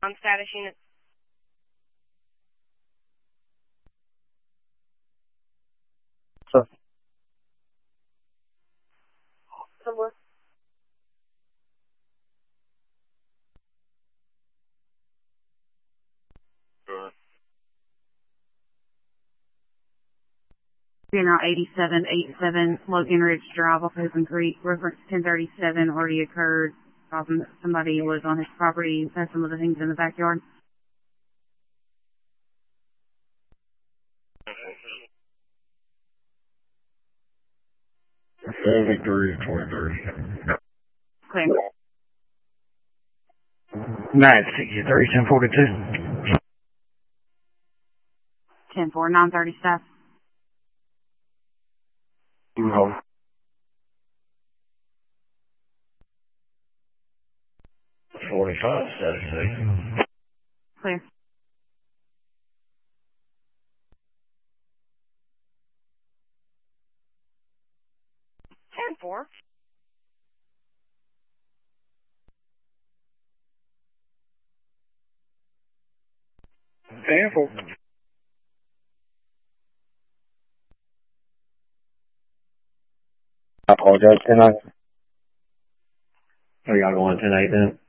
On status unit. Sir. Somewhere. Now 8787 Logan Ridge Drive off Open Creek, reference 1037 already occurred. Somebody was on his property and had some of the things in the backyard. Victory 23. Clear. 963, 1042. 10-4, 930 staff. No. 45, 76. Clear. Four. Careful. I apologize, 10-9. We got going 10-8 then.